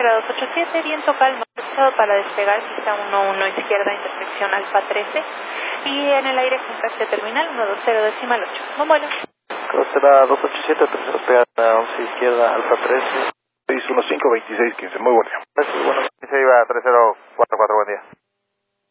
Sierra 287, viento calmo, estado para despegar, pista 11 izquierda, intersección Alfa 13, y en el aire con taxi terminal 120.8. Buen vuelo. Será 287, tercera despegada 11 izquierda, Alfa 13. 615-2615, muy buen día. Gracias, bueno. Se iba 3044, buen día.